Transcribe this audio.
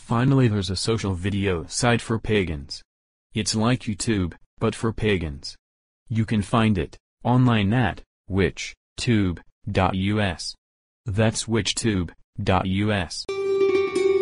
Finally, there's a social video site for pagans. It's like YouTube, but for pagans. You can find it online at witchtube.us. That's witchtube.us.